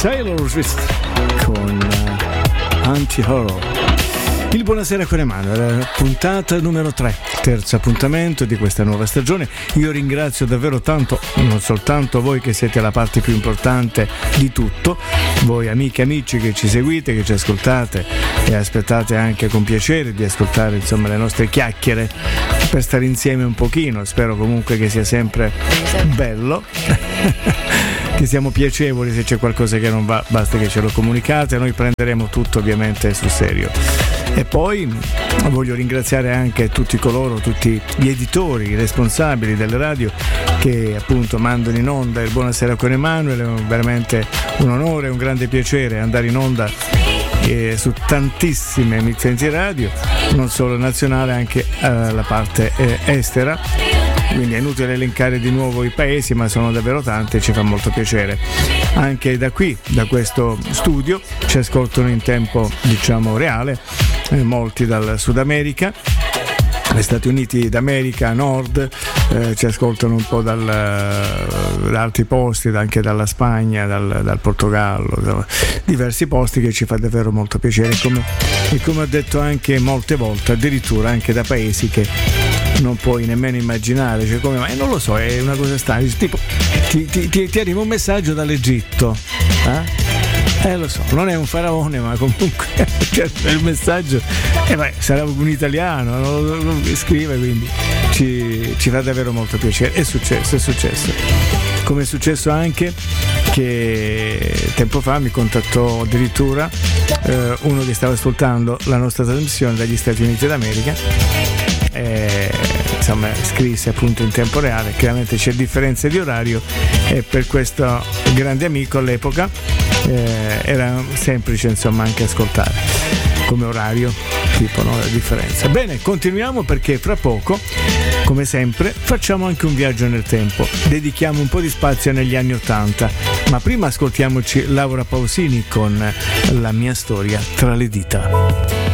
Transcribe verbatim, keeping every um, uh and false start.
Taylor Swift con uh, Anti-Horror. Il Buonasera con Emanuele, puntata numero tre, terzo appuntamento di questa nuova stagione. Io ringrazio davvero tanto, non soltanto voi che siete la parte più importante di tutto, voi amiche e amici che ci seguite, che ci ascoltate e aspettate anche con piacere di ascoltare insomma le nostre chiacchiere per stare insieme un pochino. Spero comunque che sia sempre bello. Che siamo piacevoli. Se c'è qualcosa che non va basta che ce lo comunicate, noi prenderemo tutto ovviamente sul serio. E poi voglio ringraziare anche tutti coloro, tutti gli editori, i responsabili delle radio che appunto mandano in onda il Buonasera con Emanuele. È veramente un onore, un grande piacere andare in onda eh, su tantissime emittenti radio, non solo nazionale, anche eh, la parte eh, estera. Quindi è inutile elencare di nuovo i paesi, ma sono davvero tanti e ci fa molto piacere. Anche da qui, da questo studio, ci ascoltano in tempo diciamo reale, eh, molti dal Sud America, gli Stati Uniti d'America, Nord, eh, ci ascoltano un po' dal, da altri posti, anche dalla Spagna, dal, dal Portogallo, da diversi posti, che ci fa davvero molto piacere. Come, e come ho detto anche molte volte, addirittura anche da paesi che non puoi nemmeno immaginare, cioè come mai, non lo so, è una cosa strana, tipo ti, ti, ti, ti arriva un messaggio dall'Egitto, eh? Eh lo so, non è un faraone, ma comunque cioè, il messaggio eh, beh, sarà un italiano, non lo, lo scrive, quindi ci, ci fa davvero molto piacere. È successo, è successo. Come è successo anche che tempo fa mi contattò addirittura eh, uno che stava ascoltando la nostra trasmissione dagli Stati Uniti d'America. E, insomma, scrisse appunto in tempo reale. Chiaramente c'è differenza di orario e per questo grande amico all'epoca eh, era semplice insomma anche ascoltare come orario, tipo, no, la differenza. Bene, continuiamo, perché fra poco, come sempre, facciamo anche un viaggio nel tempo, dedichiamo un po' di spazio negli anni ottanta, ma prima ascoltiamoci Laura Pausini con La mia storia tra le dita.